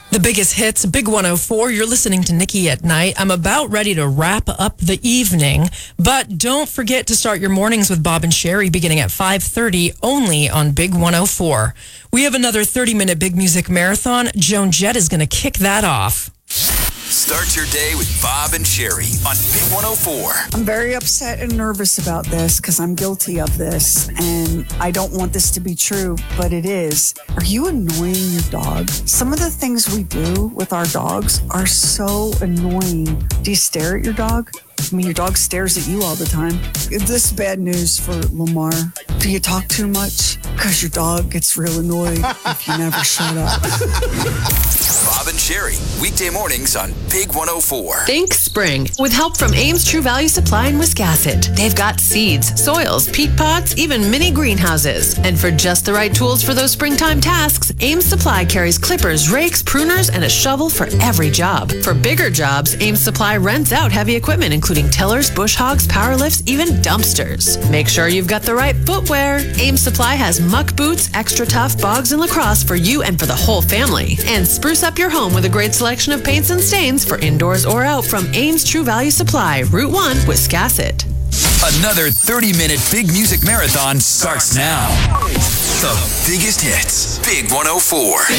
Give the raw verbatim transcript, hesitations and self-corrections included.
The biggest hits, Big one oh four. You're listening to Nikki at Night. I'm about ready to wrap up the evening, but don't forget to start your mornings with Bob and Sherry beginning at five thirty only on Big one oh four. We have another thirty-minute Big Music Marathon. Joan Jett is going to kick that off. Start your day with Bob and Sherry on Big one oh four. I'm very upset and nervous about this because I'm guilty of this, and I don't want this to be true, but it is. Are you annoying your dog? Some of the things we do with our dogs are so annoying. Do you stare at your dog? I mean, your dog stares at you all the time. This is bad news for Lamar. Do you talk too much? Because your dog gets real annoyed if you never shut up. Bob and Sherry, weekday mornings on Big one oh four. Think spring with help from Ames True Value Supply in Wiscasset. They've got seeds, soils, peat pots, even mini greenhouses. And for just the right tools for those springtime tasks, Ames Supply carries clippers, rakes, pruners, and a shovel for every job. For bigger jobs, Ames Supply rents out heavy equipment, including tillers, bush hogs, power lifts, even dumpsters. Make sure you've got the right footwear. Ames Supply has muck boots, extra tough, bogs, and lacrosse for you and for the whole family. And spruce up your home with a great selection of paints and stains for indoors or out from Ames True Value Supply, Route one, Wiscasset. Another thirty-minute Big Music Marathon starts now. The biggest hits, Big one oh four.